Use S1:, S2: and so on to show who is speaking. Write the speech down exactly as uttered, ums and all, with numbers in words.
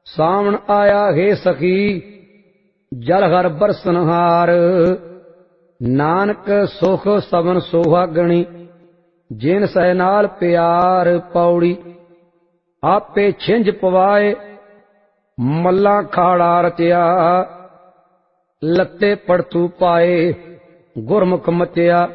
S1: ਸਾਵਣ ਆਇਆ ਹੈ ਸਖੀ ਜਲ ਹਰ ਬਰਸਨਹਾਰ। ਨਾਨਕ ਸੁਖ ਸਬਨ ਸੁਹਾਗਣੀ ਜਿਨ ਸਹਿ ਨਾਲ ਪਿਆਰ। ਪੌੜੀ ਆਪੇ ਛਿੰਝ ਪਵਾਏ ਮੱਲਾ ਖਾੜਾ ਰਚਿਆ। ਲੱਤੇ ਪੜਤੂ ਪਾਏ ਗੁਰਮੁਖ ਮਚਿਆ।